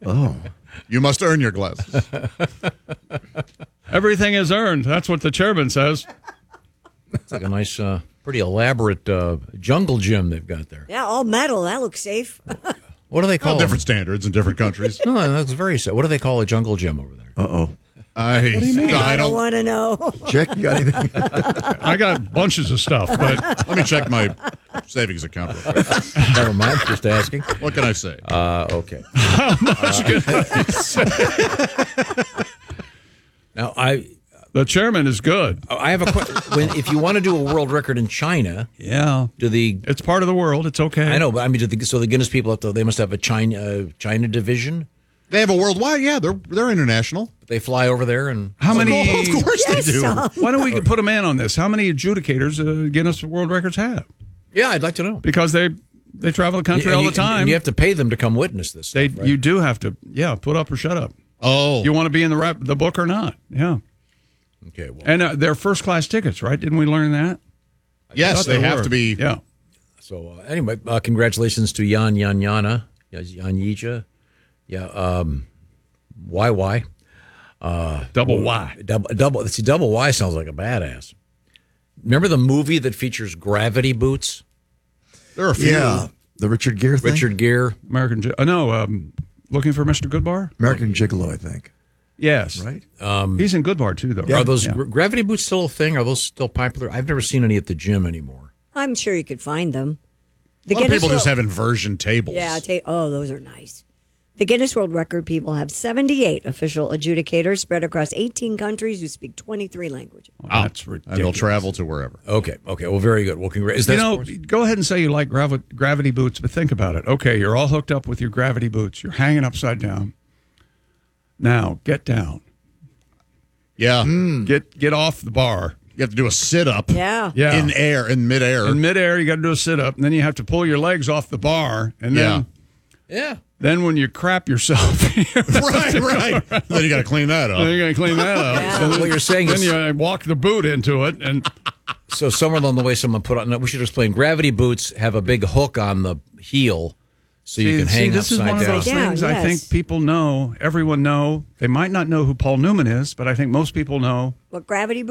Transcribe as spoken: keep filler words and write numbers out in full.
Oh. You must earn your glasses. Everything is earned. That's what the chairman says. It's like a nice, uh, pretty elaborate uh, jungle gym they've got there. Yeah, all metal. That looks safe. What do they call Well, them? different standards in different countries. No, that's very sad. What do they call a jungle gym over there? Uh-oh. I, what do you mean? I I don't don't. want to know. Jack, you got anything? I got bunches of stuff, but Let me check my savings account real quick. Never mind, just asking. What can I say? Uh, okay. Now, I the chairman is good. I have a question. When, if you want to do a world record in China, Yeah. do the It's part of the world. It's okay. I know, but I mean, do the, so the Guinness people have to, they must have a China uh, China division. They have a worldwide. Yeah, they're they're international. They fly over there and How many? Of course Yes, they do. some. Why don't we put a man on this? How many adjudicators uh, Guinness World Records have? yeah, I'd like to know. Because they they travel the country And all you- the time. and you have to pay them to come witness this. they Stuff, right? you do have to yeah put up or shut up. Oh, You want to be in the rap, the book or not? Yeah. okay. Well, And uh, they're first class tickets, right? Didn't we learn that? yes, Thought they have were. to be. Yeah. so uh, anyway, uh, congratulations to Yan Yan Yana, Yan Yija, yeah, um, Y Y. Double Y. Double, double. See, double Y sounds like a badass. Remember the movie that features gravity boots? There are a few. Yeah. The Richard Gere thing? Richard Gere. American. Gi- Uh, no, um, looking for Mister Goodbar. American Gigolo, I think. Yes. Right? He's in Goodbar too, though. Are right? those Yeah. gra- gravity boots still a thing? Are those still popular? I've never seen any at the gym anymore. I'm sure you could find them. A The lot of Guinness people just World- have inversion tables. Yeah, ta- oh, those are nice. The Guinness World Record people have seventy-eight official adjudicators spread across eighteen countries who speak twenty-three languages. Oh, that's ridiculous. and they'll travel to wherever. Okay, okay. Well, very good. Well, congrats. Is You that know, sports? go ahead and say you like gravi- gravity boots, but think about it. Okay, you're all hooked up with your gravity boots. You're hanging upside down. Now, get down. Yeah, Get get off the bar. you have to do a sit up. Yeah. Yeah. in air, in midair. In midair, you got to do a sit up, and then you have to pull your legs off the bar, and then Yeah. then when you crap yourself, right, right. Then you got to clean that then up. you got to clean that up. Yeah. So then, What you're saying then is- you uh, walk the boot into it, and So somewhere along the way, someone put on. No, we should explain. Gravity boots have a big hook on the heel, so you can see, hang this is upside one of down. those Down, things I yes. think people know. Everyone know. They might not know who Paul Newman is, but I think most people know What gravity